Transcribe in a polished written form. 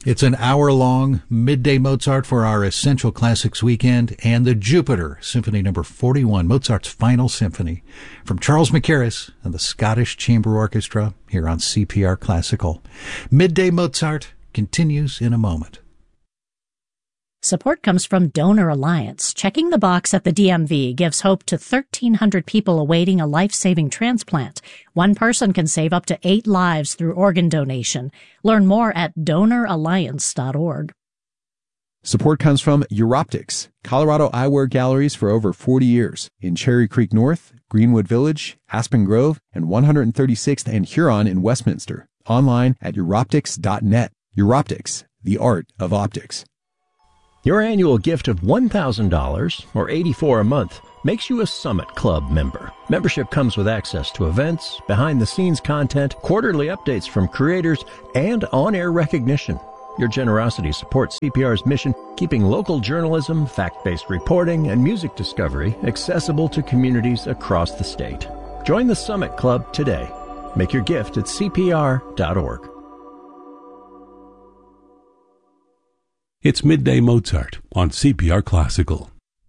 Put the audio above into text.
It's an hour-long midday Mozart for our Essential Classics weekend and the Jupiter Symphony No. 41, Mozart's Final Symphony, from Charles Mackerras and the Scottish Chamber Orchestra here on CPR Classical. Midday Mozart continues in a moment. Support comes from Donor Alliance. Checking the box at the DMV gives hope to 1,300 people awaiting a life-saving transplant. One person can save up to 8 lives through organ donation. Learn more at donoralliance.org. Support comes from Europtics, Colorado eyewear galleries for over 40 years in Cherry Creek North, Greenwood Village, Aspen Grove, and 136th and Huron in Westminster. Online at Europtics.net. Europtics, the art of optics. Your annual gift of $1,000, or $84 a month, makes you a Summit Club member. Membership comes with access to events, behind-the-scenes content, quarterly updates from creators, and on-air recognition. Your generosity supports CPR's mission, keeping local journalism, fact-based reporting, and music discovery accessible to communities across the state. Join the Summit Club today. Make your gift at CPR.org. It's Midday Mozart on CPR Classical.